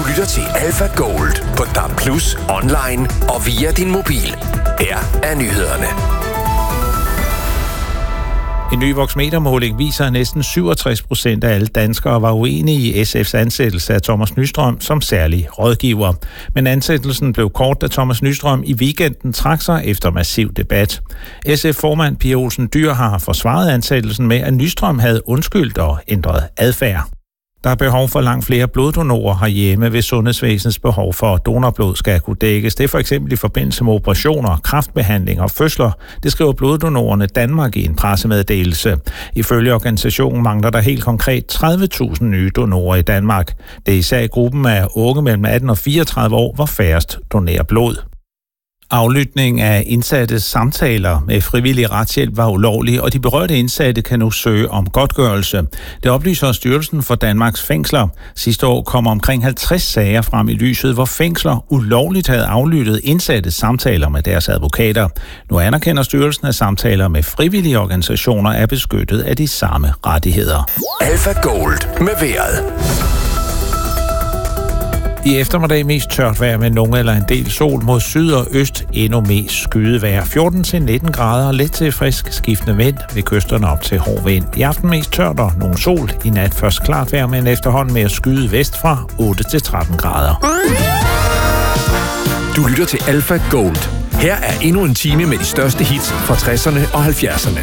lytter til Alpha Gold på DAB+, online og via din mobil. Her er nyhederne. En ny Voxmeter-måling viser, at næsten 67% af alle danskere var uenige i SF's ansættelse af Thomas Nystrøm som særlig rådgiver. Men ansættelsen blev kort, da Thomas Nystrøm i weekenden trak sig efter massiv debat. SF-formand Pia Olsen Dyhr har forsvaret ansættelsen med, at Nystrøm havde undskyldt og ændret adfærd. Der er behov for langt flere bloddonorer herhjemme, hvis sundhedsvæsenets behov for donorblod skal kunne dækkes. Det er for eksempel i forbindelse med operationer, kræftbehandling og fødsler. Det skriver Bloddonorerne Danmark i en pressemeddelelse. Ifølge organisationen mangler der helt konkret 30.000 nye donorer i Danmark. Det er især i gruppen af unge mellem 18 og 34 år, hvor færrest donerer blod. Aflytning af indsattes samtaler med frivillig retshjælp var ulovlig, og de berørte indsatte kan nu søge om godtgørelse. Det oplyser Styrelsen for Danmarks Fængsler. Sidste år kom omkring 50 sager frem i lyset, hvor fængsler ulovligt havde aflyttet indsattes samtaler med deres advokater. Nu anerkender styrelsen, at samtaler med frivillige organisationer er beskyttet af de samme rettigheder. Alpha Gold med vejret. I eftermiddag mest tørt vejr med nogle eller en del sol, mod syd og øst endnu mest skydevejr. 14-19 grader, let til frisk skiftende vind, ved kysterne op til hård vind. I aften mest tørt og nogle sol. I nat først klart vejr, men efterhånden mere skyde vestfra, 8-13 grader. Du lytter til Alpha Gold. Her er endnu en time med de største hits fra 60'erne og 70'erne.